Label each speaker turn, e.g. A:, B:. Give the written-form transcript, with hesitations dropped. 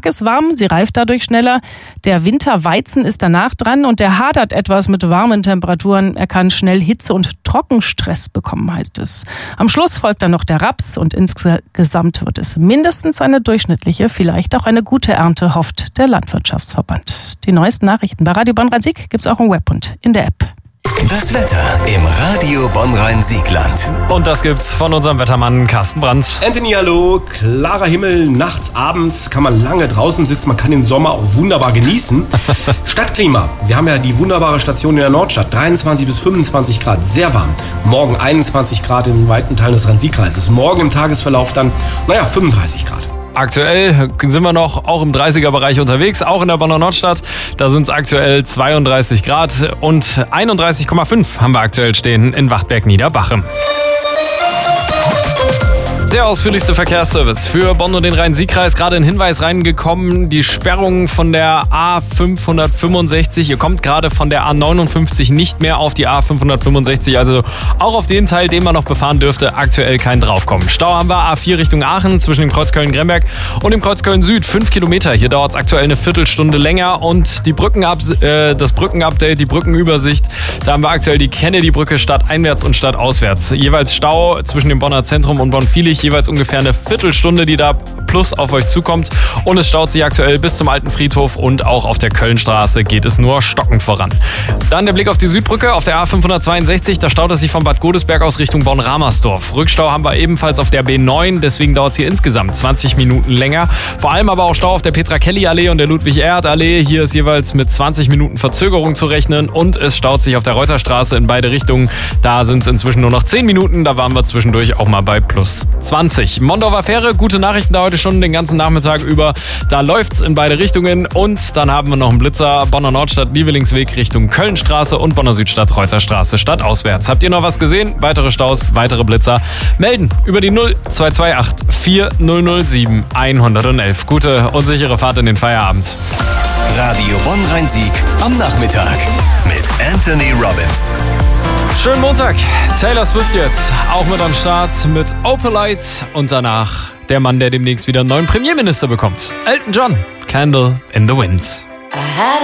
A: Tag ist warm, sie reift dadurch schneller. Der Winterweizen ist danach dran und der hadert etwas mit warmen Temperaturen. Er kann schnell Hitze- und Trockenstress bekommen, heißt es. Am Schluss folgt dann noch der Raps und insgesamt wird es mindestens eine durchschnittliche, vielleicht auch eine gute Ernte, hofft der Landwirtschaftsverband. Die neuesten Nachrichten bei Radio Bonn-Rhein-Sieg gibt's auch im Web und in der App.
B: Das Wetter im Radio Bonn-Rhein-Siegland.
C: Und das gibt's von unserem Wettermann Carsten Brandt.
D: Anthony, hallo. Klarer Himmel, nachts, abends kann man lange draußen sitzen. Man kann den Sommer auch wunderbar genießen. Stadtklima. Wir haben ja die wunderbare Station in der Nordstadt. 23 bis 25 Grad, sehr warm. Morgen 21 Grad in weiten Teilen des Rhein-Sieg-Kreises. Morgen im Tagesverlauf dann, 35 Grad.
C: Aktuell sind wir noch auch im 30er-Bereich unterwegs, auch in der Bonner Nordstadt. Da sind es aktuell 32 Grad und 31,5 haben wir aktuell stehen in Wachtberg-Niederbachem. Der ausführlichste Verkehrsservice für Bonn und den Rhein-Sieg-Kreis. Gerade ein Hinweis reingekommen, die Sperrung von der A565. Ihr kommt gerade von der A59 nicht mehr auf die A565. Also auch auf den Teil, den man noch befahren dürfte, aktuell kein Draufkommen. Stau haben wir A4 Richtung Aachen zwischen dem Kreuz Köln-Gremberg und dem Kreuz Köln-Süd. 5 Kilometer. Hier dauert es aktuell eine Viertelstunde länger. Und die das Brückenupdate, die Brückenübersicht. Da haben wir aktuell die Kennedy-Brücke stadteinwärts und stadtauswärts. Jeweils Stau zwischen dem Bonner Zentrum und Bonn-Viehlich. Jeweils ungefähr eine Viertelstunde, die da plus auf euch zukommt. Und es staut sich aktuell bis zum Alten Friedhof und auch auf der Kölnstraße geht es nur stockend voran. Dann der Blick auf die Südbrücke auf der A562. Da staut es sich von Bad Godesberg aus Richtung Bonn-Ramersdorf. Rückstau haben wir ebenfalls auf der B9. Deswegen dauert es hier insgesamt 20 Minuten länger. Vor allem aber auch Stau auf der Petra-Kelly-Allee und der Ludwig-Erhard-Allee. Hier ist jeweils mit 20 Minuten Verzögerung zu rechnen. Und es staut sich auf der Reuterstraße in beide Richtungen. Da sind es inzwischen nur noch 10 Minuten. Da waren wir zwischendurch auch mal bei plus 20. Mondorfer Fähre, gute Nachrichten da heute schon den ganzen Nachmittag über. Da läuft's in beide Richtungen und dann haben wir noch einen Blitzer. Bonner Nordstadt, Lievelingsweg Richtung Kölnstraße und Bonner Südstadt, Reuterstraße, stadtauswärts. Habt ihr noch was gesehen? Weitere Staus, weitere Blitzer? Melden über die 0228 4007 111. Gute und sichere Fahrt in den Feierabend.
B: Radio Bonn-Rhein-Sieg am Nachmittag mit Anthony Robbins.
C: Schönen Montag. Taylor Swift jetzt auch mit am Start mit Opalite und danach der Mann, der demnächst wieder einen neuen Premierminister bekommt. Elton John, Candle in the Wind.